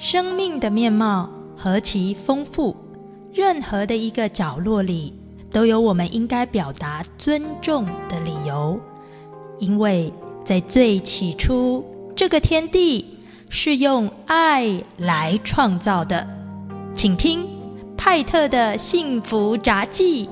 生命的面貌何其丰富，任何的一个角落里都有我们应该表达尊重的理由。因为在最起初，这个天地是用爱来创造的。请听派特的幸福杂记。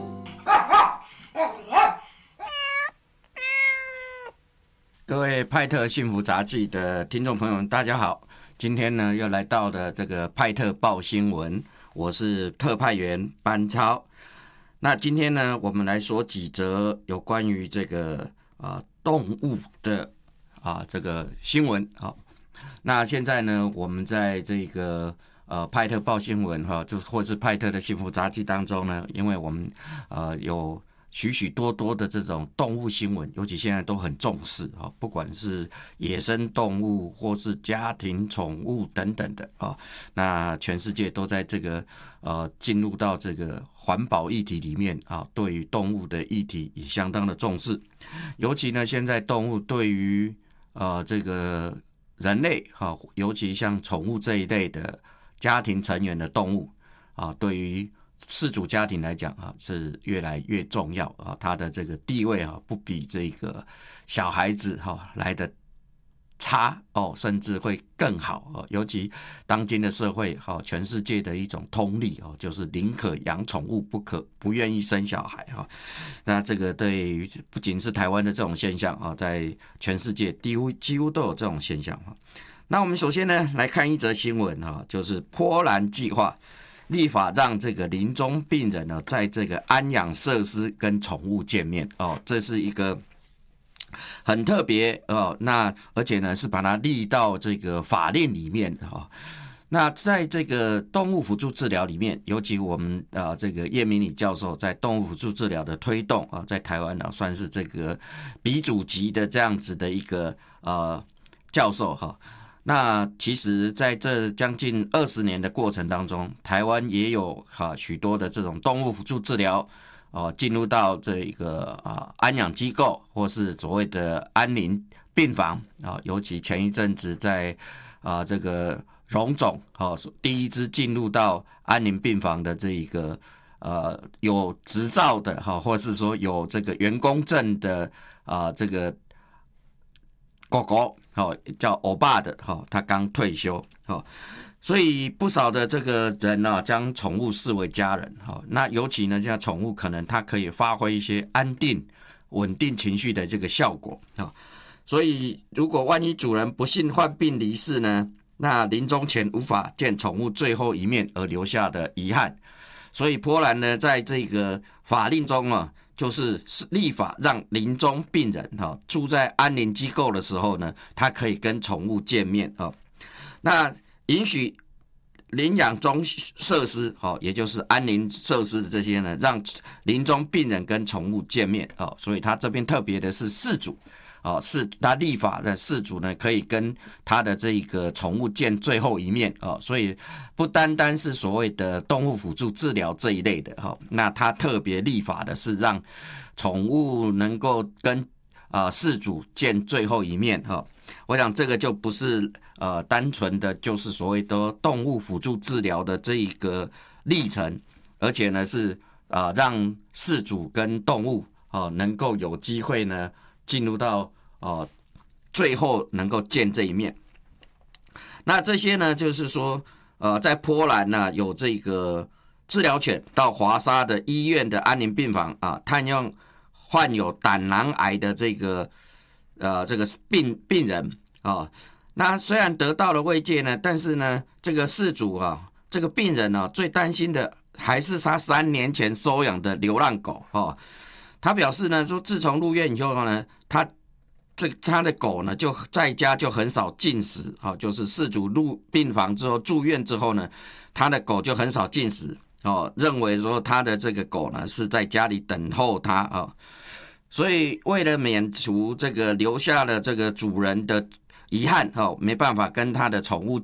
各位派特幸福杂技的听众朋友们，大家好！今天呢，又来到了这个派特报新闻，我是特派员班超。那今天呢，我们来说几则有关于这个动物的这个新闻。那现在呢，我们在这个派特报新闻就或是派特的幸福杂技当中呢，因为我们有许许多多的这种动物新闻，尤其现在都很重视不管是野生动物或是家庭宠物等等的那全世界都在这个进入到这个环保议题里面对于动物的议题也相当的重视。尤其呢，现在动物对于这个人类尤其像宠物这一类的家庭成员的动物对于饲主家庭来讲是越来越重要他的这个地位不比这个小孩子来的差甚至会更好尤其当今的社会全世界的一种通例就是宁可养宠物不愿意生小孩那这个对于不仅是台湾的这种现象在全世界几乎都有这种现象那我们首先呢来看一则新闻就是波兰计划立法让这个临终病人呢，在这个安养设施跟宠物见面这是一个很特别那而且呢是把它立到这个法令里面那在这个动物辅助治疗里面，尤其我们这个叶明礼教授在动物辅助治疗的推动在台湾算是这个鼻祖级的这样子的一个教授那其实在这将近20年的过程当中，台湾也有许多的这种动物辅助治疗进入到这个安养机构或是所谓的安宁病房尤其前一阵子在这个荣总第一支进入到安宁病房的这一个有执照的或是说有这个员工证的这个狗狗叫欧巴的他刚退休所以不少的这个人将宠物视为家人那尤其呢，像宠物可能它可以发挥一些安定稳定情绪的这个效果所以如果万一主人不幸患病离世呢，那临终前无法见宠物最后一面而留下的遗憾，所以波兰呢在这个法令中就是立法让临终病人住在安宁机构的时候呢，他可以跟宠物见面那允许领养中设施也就是安宁设施的这些呢，让临终病人跟宠物见面所以他这边特别的是饲主是他立法的饲主呢，可以跟他的这个宠物见最后一面所以不单单是所谓的动物辅助治疗这一类的那他特别立法的是让宠物能够跟饲主见最后一面我想这个就不是单纯的就是所谓的动物辅助治疗的这一个历程，而且呢是让饲主跟动物能够有机会呢进入到最后能够见这一面。那这些呢，就是说在波兰呢有这个治疗犬到华沙的医院的安宁病房探望患有胆囊癌的这个病人那虽然得到了慰藉呢，但是呢这个饲主这个病人最担心的还是他3年前收养的流浪狗他表示呢说，自从入院以后呢，他的狗呢就在家就很少进食就是饲主入病房之后住院之后呢，他的狗就很少进食认为说他的这个狗呢是在家里等候他所以为了免除这个留下了这个主人的遗憾没办法跟他的宠物